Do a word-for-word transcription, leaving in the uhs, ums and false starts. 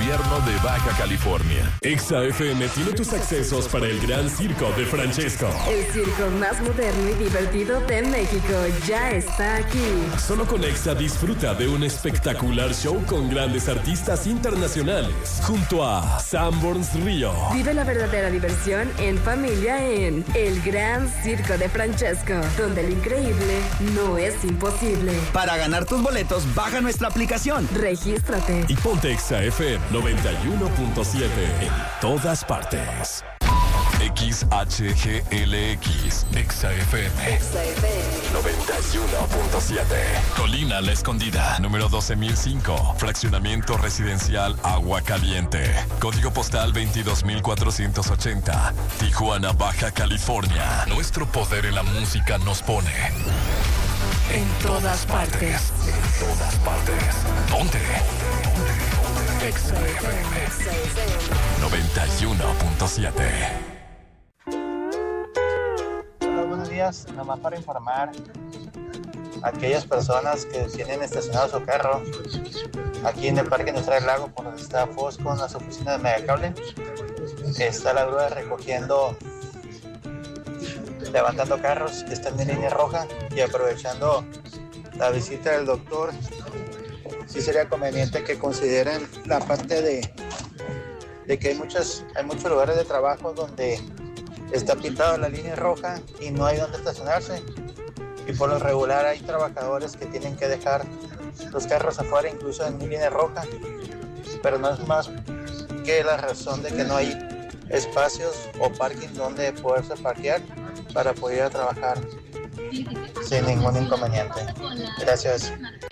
gobierno de Baja California. Exa F M tiene tus accesos para el Gran Circo de Francesco. El circo más moderno y divertido de México ya está aquí. Solo con Exa disfruta de un espectacular show con grandes artistas internacionales. Junto a Sanborns Río. Vive la verdadera diversión en familia en El Gran Circo de Francesco, donde lo increíble no es imposible. Para ganar tus boletos, baja nuestra aplicación. Regístrate. Y ponte Exa F M noventa y uno punto siete en todas partes. X H G L X, Exa F M, Exa F M noventa y uno punto siete. Colina La Escondida, número doce mil cinco, fraccionamiento residencial Agua Caliente, código postal veintidós mil cuatrocientos ochenta, Tijuana, Baja California. Nuestro poder en la música nos pone en todas partes. En todas partes. ¿Dónde? Exa F M noventa y uno punto siete. Hola, buenos días. Nomás para informar a aquellas personas que tienen estacionado su carro aquí en el Parque Industrial Lago, por donde está Fosco, en las oficinas de Megacable. Está la grúa recogiendo, levantando carros que están en línea roja, y aprovechando la visita del doctor, sí sería conveniente que consideren la parte de, de que hay muchas, hay muchos lugares de trabajo donde está pintada la línea roja y no hay donde estacionarse, y por lo regular hay trabajadores que tienen que dejar los carros afuera, incluso en línea roja, pero no es más que la razón de que no hay espacios o parking donde poderse parquear para poder ir a trabajar sin ningún inconveniente. Gracias.